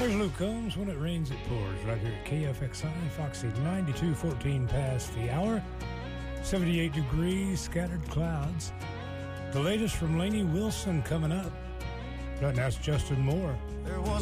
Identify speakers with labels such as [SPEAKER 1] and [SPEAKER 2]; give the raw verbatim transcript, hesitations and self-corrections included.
[SPEAKER 1] There's Luke Combs, When It Rains, It Pours, right here at K F X I, Foxy, ninety-two fourteen past the hour, seventy-eight degrees, scattered clouds. The latest from Lainey Wilson coming up. Right now it's Justin Moore.
[SPEAKER 2] There was